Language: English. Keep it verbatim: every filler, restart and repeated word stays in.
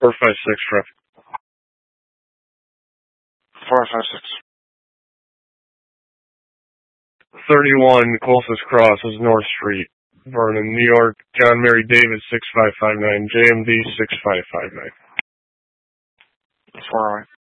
four five six traffic. four five six. thirty-one Closest Cross is North Street, Vernon, New York. John Mary David six five five nine, J M D six five five nine. four oh eight.